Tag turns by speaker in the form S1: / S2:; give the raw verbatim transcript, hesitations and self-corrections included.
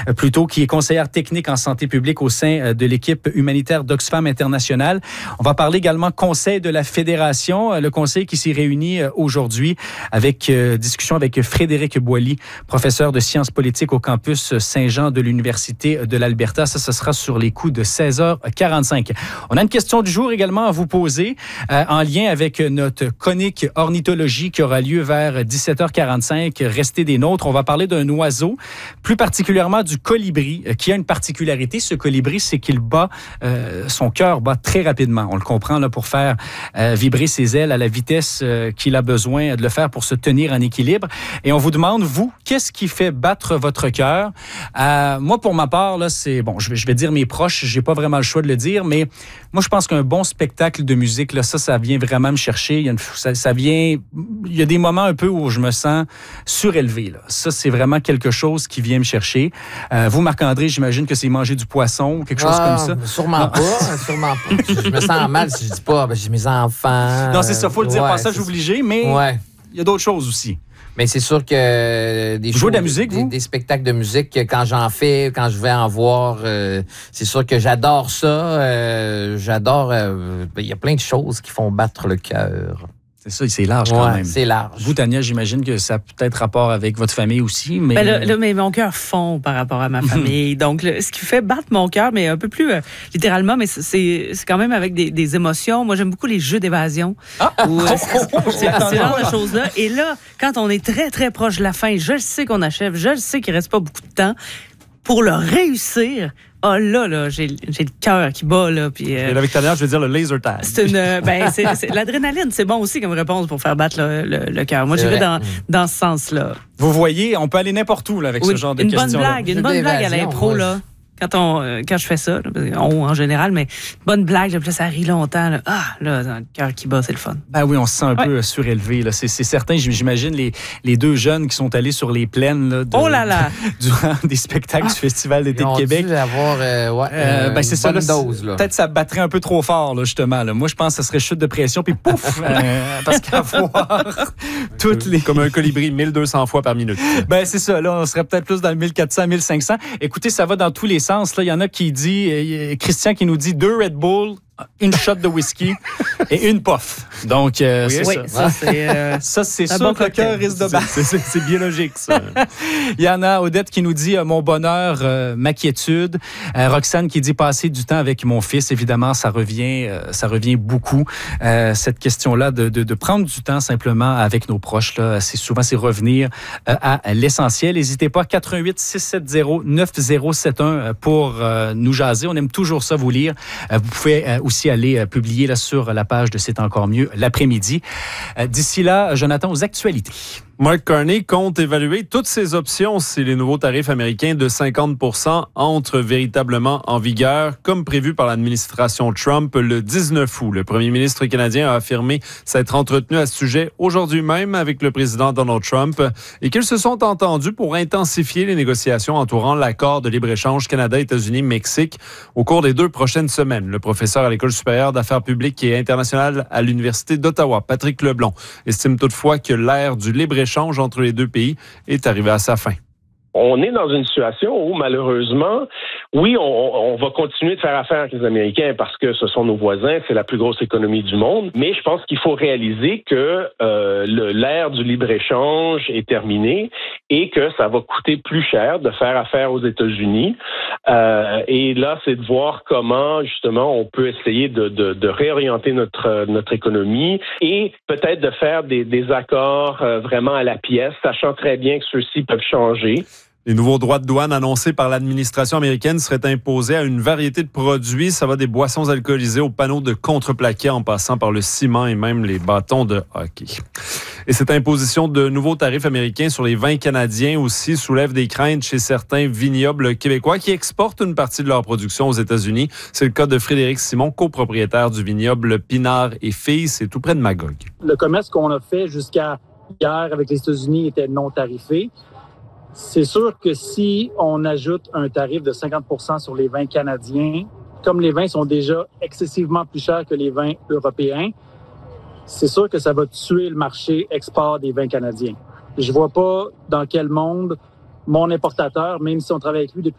S1: plus tôt, qui est conseillère technique en santé publique au sein de l'équipe humanitaire d'Oxfam International. On va parler également conseil de la Fédération, le conseil qui s'y réunit aujourd'hui avec euh, discussion avec Frédéric Boily, professeur de sciences politiques au campus Saint-Jean de l'Université de l'Alberta. Ça, ce sera sur les coups de seize heures quarante-cinq. On a une question du jour également à vous poser euh, en lien avec notre chronique ornithologie qui aura lieu vers dix-sept heures quarante-cinq. Restez des nôtres. On va parler d'un oiseau, plus particulièrement du colibri, euh, qui a une particularité. Ce colibri, c'est qu'il bat, euh, son cœur bat très rapidement. On le comprend là, pour faire euh, vibrer ses ailes à la vitesse euh, qu'il a besoin de le faire pour se tenir en équilibre. Et on vous demande, vous, qu'est-ce qui fait battre votre cœur? Euh, moi, pour ma part, là, c'est bon. Je vais, je vais dire mes proches. J'ai pas vraiment le choix de le dire, mais moi, je pense qu'un bon spectacle de musique, là, ça, ça vient vraiment me chercher. Il y a une, ça, ça vient. Il y a des moments un peu où je me sens surélevé. Là. Ça, c'est vraiment quelque chose qui vient me chercher. Euh, vous, Marc-André, j'imagine que c'est manger du poisson ou quelque chose
S2: ah,
S1: comme ça.
S2: Sûrement non. pas. Sûrement pas. Je, je me sens mal si je dis pas. Ben, j'ai mes enfants.
S1: Non, c'est ça. Faut le dire.
S2: Ouais,
S1: passage obligé, mais
S2: ouais.
S1: il y a d'autres choses aussi.
S2: Mais c'est sûr que des
S1: vous jouez de la musique,
S2: des,
S1: vous?
S2: Des spectacles de musique, quand j'en fais, quand je vais en voir, euh, c'est sûr que j'adore ça. Euh, j'adore. Euh, il y a plein de choses qui font battre le cœur.
S1: C'est ça, c'est large quand
S2: ouais,
S1: même.
S2: C'est large.
S1: Vous, Tania, j'imagine que ça a peut-être rapport avec votre famille aussi. Mais,
S3: ben là, là, mais mon cœur fond par rapport à ma famille. Donc, le, ce qui fait battre mon cœur, mais un peu plus euh, littéralement, mais c'est, c'est quand même avec des, des émotions. Moi, j'aime beaucoup les jeux d'évasion. Ah! Où, euh, c'est, c'est, c'est ce genre de choses-là. Et là, quand on est très, très proche de la fin, je le sais qu'on achève, je le sais qu'il ne reste pas beaucoup de temps. Pour le réussir, ah oh là, là, j'ai, j'ai le cœur qui bat, là. Puis, euh,
S4: et avec Tania, je veux dire le laser tag.
S3: C'est une, ben, c'est, c'est, l'adrénaline, c'est bon aussi comme réponse pour faire battre le, le, le cœur. Moi, j'irais dans, dans ce sens-là.
S1: Vous voyez, on peut aller n'importe où là, avec
S3: oui,
S1: ce genre de
S3: une
S1: questions.
S3: Bonne blague, une bonne blague à l'impro, là. Quand, on, euh, quand je fais ça, là, on en général, mais bonne blague, là, puis là, ça rit longtemps. Là. Ah, là, dans le cœur qui bat, c'est le fun.
S1: Ben oui, on se sent un
S3: ouais.
S1: peu surélevé. Là. C'est, c'est certain, j'imagine les, les deux jeunes qui sont allés sur les plaines là, de,
S3: oh là là.
S1: durant des spectacles ah. du Festival d'été de Québec.
S2: Dû avoir, euh, ouais,
S1: euh, ben c'est ça, là,
S2: dose. Là.
S1: Peut-être ça battrait un peu trop fort, là, justement. Là. Moi, je pense que ça serait chute de pression, puis pouf! euh, parce qu'à voir toutes les...
S4: Comme un colibri mille deux cents fois par minute.
S1: Ben c'est ça, là, on serait peut-être plus dans le mille quatre cents, mille cinq cents. Écoutez, ça va dans tous les sens. Là. Il y en a qui dit, euh, Christian qui nous dit deux Red Bull, une shot de whisky et une puff. Donc, euh,
S3: oui,
S1: c'est
S3: oui,
S1: ça.
S3: Ça, c'est, euh,
S1: ça, c'est sûr
S3: bon
S1: que le cœur risque de battre.
S4: C'est, c'est, c'est biologique, ça.
S1: Il y en a Odette qui nous dit euh, mon bonheur, euh, ma quiétude. Euh, Roxane qui dit passer du temps avec mon fils. Évidemment, ça revient, euh, ça revient beaucoup. Euh, cette question-là de, de, de prendre du temps simplement avec nos proches, là, c'est souvent c'est revenir euh, à l'essentiel. N'hésitez pas, quatre un huit six sept zéro neuf zéro sept un pour euh, nous jaser. On aime toujours ça vous lire. Euh, vous pouvez euh, aussi aller euh, publier là, sur la page de C'est encore mieux l'après-midi. Euh, d'ici là, Jonathan, aux actualités.
S4: Mark Carney compte évaluer toutes ses options si les nouveaux tarifs américains de cinquante pour cent entrent véritablement en vigueur, comme prévu par l'administration Trump le dix-neuf août. Le premier ministre canadien a affirmé s'être entretenu à ce sujet aujourd'hui même avec le président Donald Trump et qu'ils se sont entendus pour intensifier les négociations entourant l'accord de libre-échange Canada-États-Unis-Mexique au cours des deux prochaines semaines. Le professeur à l'École supérieure d'affaires publiques et internationales à l'Université d'Ottawa, Patrick Leblond, estime toutefois que l'ère du libre-échange entre les deux pays est arrivé à sa fin.
S5: On est dans une situation où, malheureusement, oui, on, on va continuer de faire affaire avec les Américains parce que ce sont nos voisins, c'est la plus grosse économie du monde, mais je pense qu'il faut réaliser que euh, le, l'ère du libre-échange est terminée et que ça va coûter plus cher de faire affaire aux États-Unis. Euh, et là, c'est de voir comment, justement, on peut essayer de, de, de réorienter notre, notre économie et peut-être de faire des, des accords euh, vraiment à la pièce, sachant très bien que ceux-ci peuvent changer.
S4: Les nouveaux droits de douane annoncés par l'administration américaine seraient imposés à une variété de produits. Ça va des boissons alcoolisées aux panneaux de contreplaqué en passant par le ciment et même les bâtons de hockey. Et cette imposition de nouveaux tarifs américains sur les vins canadiens aussi soulève des craintes chez certains vignobles québécois qui exportent une partie de leur production aux États-Unis. C'est le cas de Frédéric Simon, copropriétaire du vignoble Pinard et Filles. C'est tout près de Magog.
S6: Le commerce qu'on a fait jusqu'à hier avec les États-Unis était non tarifé. C'est sûr que si on ajoute un tarif de cinquante pour cent sur les vins canadiens, comme les vins sont déjà excessivement plus chers que les vins européens, c'est sûr que ça va tuer le marché export des vins canadiens. Je vois pas dans quel monde mon importateur, même si on travaille avec lui depuis